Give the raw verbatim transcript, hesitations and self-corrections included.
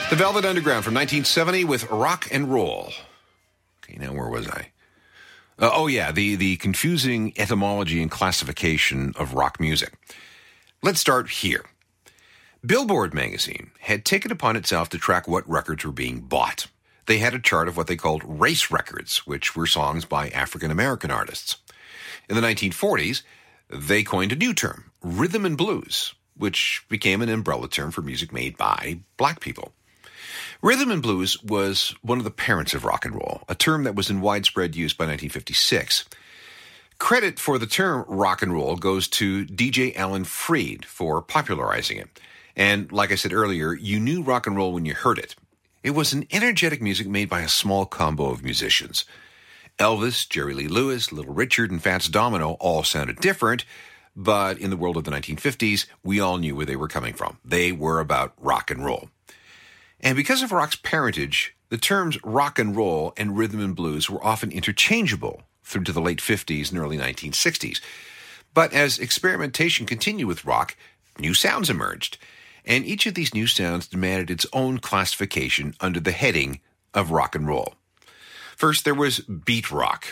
The Velvet Underground from nineteen seventy with Rock and Roll. Okay, now where was I? Uh, oh, yeah, the, the confusing etymology and classification of rock music. Let's start here. Billboard magazine had taken upon itself to track what records were being bought. They had a chart of what they called race records, which were songs by African-American artists. In the nineteen forties, they coined a new term, rhythm and blues, which became an umbrella term for music made by black people. Rhythm and blues was one of the parents of rock and roll, a term that was in widespread use by nineteen fifty-six. Credit for the term rock and roll goes to D J Alan Freed for popularizing it. And like I said earlier, you knew rock and roll when you heard it. It was an energetic music made by a small combo of musicians. Elvis, Jerry Lee Lewis, Little Richard, and Fats Domino all sounded different, but in the world of the nineteen fifties, we all knew where they were coming from. They were about rock and roll. And because of rock's parentage, the terms rock and roll and rhythm and blues were often interchangeable through to the late fifties and early nineteen sixties. But as experimentation continued with rock, new sounds emerged, and each of these new sounds demanded its own classification under the heading of rock and roll. First, there was beat rock,